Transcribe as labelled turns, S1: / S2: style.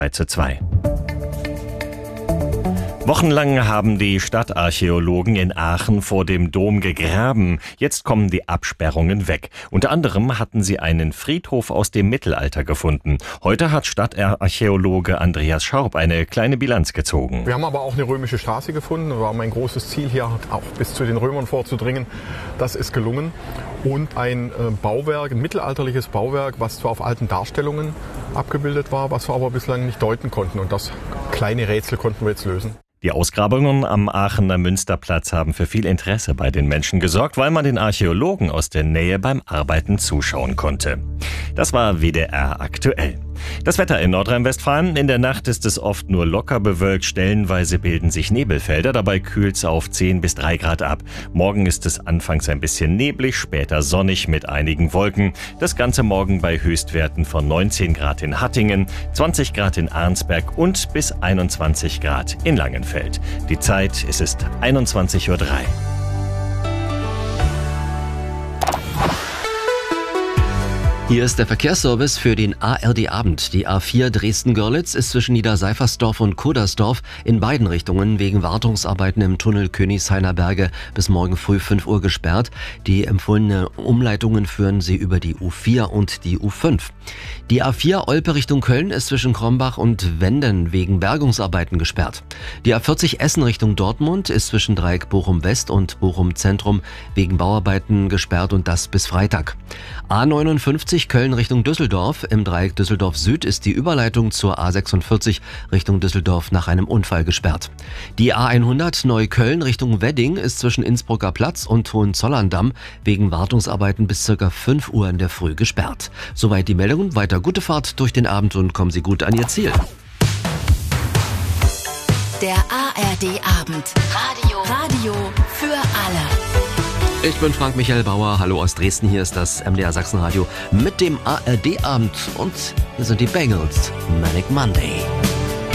S1: 3:2. Wochenlang haben die Stadtarchäologen in Aachen vor dem Dom gegraben. Jetzt kommen die Absperrungen weg. Unter anderem hatten sie einen Friedhof aus dem Mittelalter gefunden. Heute hat Stadtarchäologe Andreas Schaub eine kleine Bilanz gezogen.
S2: Wir haben aber auch eine römische Straße gefunden. Das war mein großes Ziel, hier auch bis zu den Römern vorzudringen. Das ist gelungen. Und ein Bauwerk, ein mittelalterliches Bauwerk, was zwar auf alten Darstellungen abgebildet war, was wir aber bislang nicht deuten konnten. Und das kleine Rätsel konnten wir jetzt lösen.
S1: Die Ausgrabungen am Aachener Münsterplatz haben für viel Interesse bei den Menschen gesorgt, weil man den Archäologen aus der Nähe beim Arbeiten zuschauen konnte. Das war WDR aktuell. Das Wetter in Nordrhein-Westfalen. In der Nacht ist es oft nur locker bewölkt. Stellenweise bilden sich Nebelfelder. Dabei kühlt es auf 10 bis 3 Grad ab. Morgen ist es anfangs ein bisschen neblig, später sonnig mit einigen Wolken. Das Ganze morgen bei Höchstwerten von 19 Grad in Hattingen, 20 Grad in Arnsberg und bis 21 Grad in Langenfeld. Die Zeit ist 21:03 Uhr.
S3: Hier ist der Verkehrsservice für den ARD-Abend. Die A4 Dresden-Görlitz ist zwischen Niederseifersdorf und Kudersdorf in beiden Richtungen wegen Wartungsarbeiten im Tunnel Königshainer Berge bis morgen früh 5 Uhr gesperrt. Die empfohlene Umleitungen führen sie über die U4 und die U5. Die A4 Olpe Richtung Köln ist zwischen Krombach und Wenden wegen Bergungsarbeiten gesperrt. Die A40 Essen Richtung Dortmund ist zwischen Dreieck Bochum West und Bochum Zentrum wegen Bauarbeiten gesperrt und das bis Freitag. A59 Köln Richtung Düsseldorf. Im Dreieck Düsseldorf Süd ist die Überleitung zur A46 Richtung Düsseldorf nach einem Unfall gesperrt. Die A100 Neukölln Richtung Wedding ist zwischen Innsbrucker Platz und Hohenzollern-Damm wegen Wartungsarbeiten bis ca. 5 Uhr in der Früh gesperrt. Soweit die Meldung. Weiter gute Fahrt durch den Abend und kommen Sie gut an Ihr Ziel.
S4: Der ARD-Abend. Radio für alle.
S3: Ich bin Frank-Michael Bauer. Hallo aus Dresden. Hier ist das MDR Sachsenradio mit dem ARD-Abend. Und hier sind die Bangles. Manic Monday.